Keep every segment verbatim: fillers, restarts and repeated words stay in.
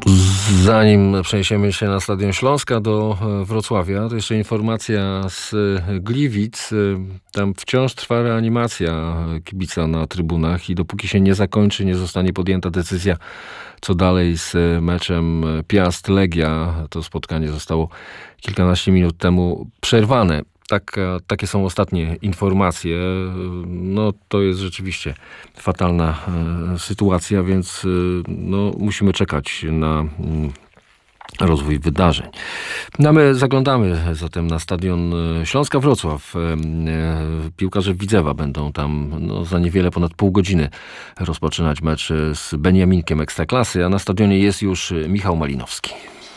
Zanim przeniesiemy się na Stadion Śląska do Wrocławia, to jeszcze informacja z Gliwic. Tam wciąż trwa reanimacja kibica na trybunach i dopóki się nie zakończy, nie zostanie podjęta decyzja, co dalej z meczem Piast-Legia. To spotkanie zostało kilkanaście minut temu przerwane. Tak, takie są ostatnie informacje. No, to jest rzeczywiście fatalna e, sytuacja, więc e, no, musimy czekać na mm, rozwój wydarzeń. No, my zaglądamy zatem na Stadion Śląska Wrocław. E, e, piłkarze Widzewa będą tam no, za niewiele ponad pół godziny rozpoczynać mecz z Beniaminkiem Ekstraklasy, a na stadionie jest już Michał Malinowski.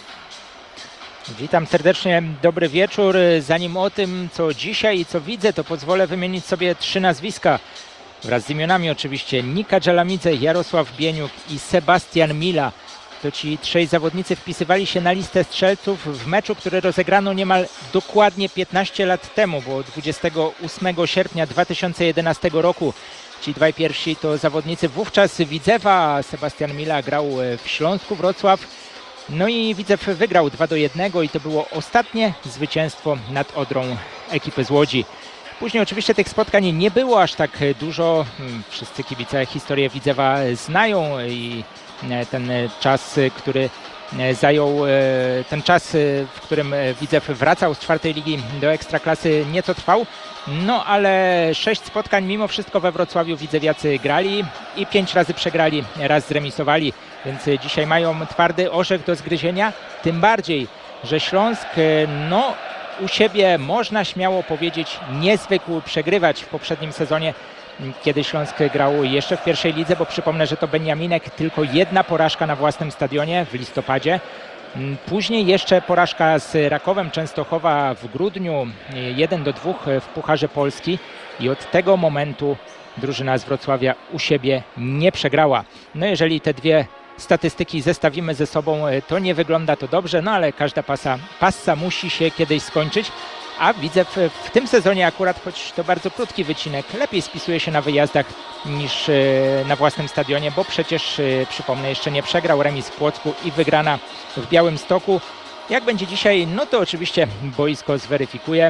Witam serdecznie, dobry wieczór. Zanim o tym, co dzisiaj i co widzę, to pozwolę wymienić sobie trzy nazwiska. Wraz z imionami oczywiście: Nika Dżalamidze, Jarosław Bieniuk i Sebastian Mila. To ci trzej zawodnicy wpisywali się na listę strzelców w meczu, który rozegrano niemal dokładnie piętnaście lat temu, bo dwudziestego ósmego sierpnia dwa tysiące jedenastego roku. Ci dwaj pierwsi to zawodnicy wówczas Widzewa, a Sebastian Mila grał w Śląsku Wrocław. No i Widzew wygrał dwa do jednego i to było ostatnie zwycięstwo nad Odrą ekipy z Łodzi. Później oczywiście tych spotkań nie było aż tak dużo. Wszyscy kibice historię Widzewa znają i ten czas, który zajął, ten czas, w którym Widzew wracał z czwartej ligi do Ekstraklasy, nieco trwał. No ale sześć spotkań mimo wszystko we Wrocławiu widzewiacy grali i pięć razy przegrali, raz zremisowali. Więc dzisiaj mają twardy orzech do zgryzienia. Tym bardziej, że Śląsk, no u siebie można śmiało powiedzieć, nie zwykł przegrywać w poprzednim sezonie, kiedy Śląsk grał jeszcze w pierwszej lidze, bo przypomnę, że to Beniaminek, tylko jedna porażka na własnym stadionie w listopadzie. Później jeszcze porażka z Rakowem Częstochowa w grudniu, jeden do dwóch w Pucharze Polski i od tego momentu drużyna z Wrocławia u siebie nie przegrała. No jeżeli te dwie statystyki zestawimy ze sobą, to nie wygląda to dobrze, no ale każda pasa, passa musi się kiedyś skończyć, a Widzew w tym sezonie akurat, choć to bardzo krótki wycinek, lepiej spisuje się na wyjazdach niż na własnym stadionie, bo przecież, przypomnę, jeszcze nie przegrał, remis w Płocku i wygrana w Białymstoku. Jak będzie dzisiaj, no to oczywiście boisko zweryfikuje,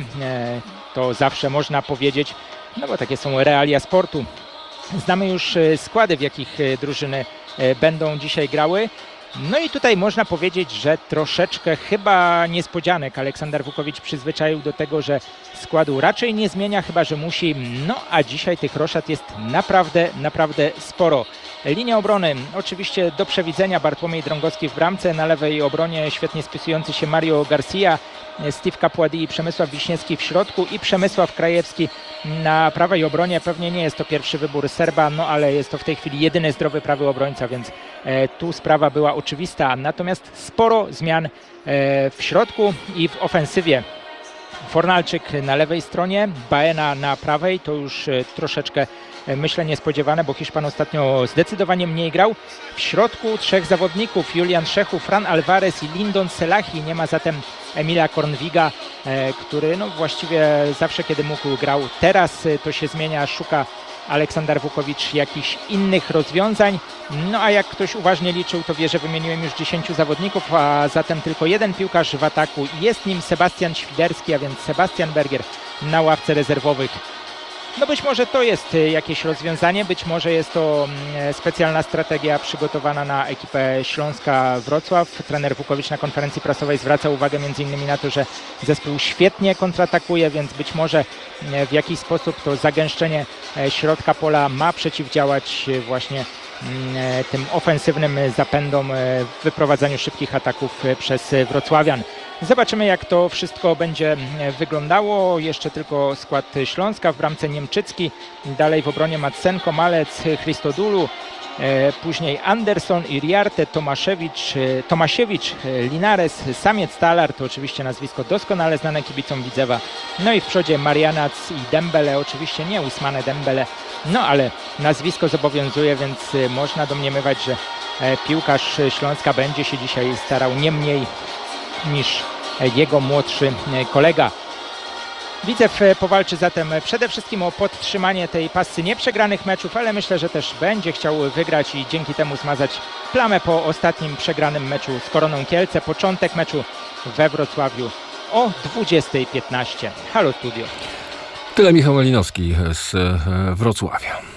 to zawsze można powiedzieć, no bo takie są realia sportu. Znamy już składy, w jakich drużyny będą dzisiaj grały. No i tutaj można powiedzieć, że troszeczkę chyba niespodzianek. Aleksander Wukowicz przyzwyczaił do tego, że składu raczej nie zmienia, chyba że musi. No a dzisiaj tych roszad jest naprawdę, naprawdę sporo. Linia obrony oczywiście do przewidzenia: Bartłomiej Drągowski w bramce, na lewej obronie świetnie spisujący się Mario Garcia, Steve Capuadi i Przemysław Wiśniewski w środku i Przemysław Krajewski na prawej obronie. Pewnie nie jest to pierwszy wybór Serba, no ale jest to w tej chwili jedyny zdrowy prawy obrońca, więc e, tu sprawa była oczywista. Natomiast sporo zmian e, w środku i w ofensywie. Fornalczyk na lewej stronie, Baena na prawej, to już e, troszeczkę e, myślę niespodziewane, bo Hiszpan ostatnio zdecydowanie mniej grał. W środku trzech zawodników: Julian Szechu, Fran Alvarez i Lindon Selahi. Nie ma zatem Emila Kornwiga, e, który no właściwie zawsze, kiedy mógł, grał. Teraz e, to się zmienia, szuka Aleksander Wukowicz jakichś innych rozwiązań. No a jak ktoś uważnie liczył, to wie, że wymieniłem już dziesięciu zawodników, a zatem tylko jeden piłkarz w ataku. Jest nim Sebastian Świderski, a więc Sebastian Berger na ławce rezerwowych. No być może to jest jakieś rozwiązanie, być może jest to specjalna strategia przygotowana na ekipę Śląska Wrocław. Trener Wukowicz na konferencji prasowej zwraca uwagę między innymi na to, że zespół świetnie kontratakuje, więc być może w jakiś sposób to zagęszczenie środka pola ma przeciwdziałać właśnie tym ofensywnym zapędom w wyprowadzaniu szybkich ataków przez wrocławian. Zobaczymy, jak to wszystko będzie wyglądało. Jeszcze tylko skład Śląska: w bramce Niemczycki, dalej w obronie Matsenko, Malec, Christodoulou, później Anderson, Iriarte, Tomaszewicz, Tomasiewicz, Linares, Samiec, Talar, to oczywiście nazwisko doskonale znane kibicom Widzewa. No i w przodzie Marianac i Dembele, oczywiście nie Ousmane Dembele, no ale nazwisko zobowiązuje, więc można domniemywać, że piłkarz Śląska będzie się dzisiaj starał nie mniej niż jego młodszy kolega. Widzew powalczy zatem przede wszystkim o podtrzymanie tej pasy nieprzegranych meczów, ale myślę, że też będzie chciał wygrać i dzięki temu zmazać plamę po ostatnim przegranym meczu z Koroną Kielce. Początek meczu we Wrocławiu o dwudziestej piętnaście. Halo Studio. Tyle Michał Malinowski z Wrocławia.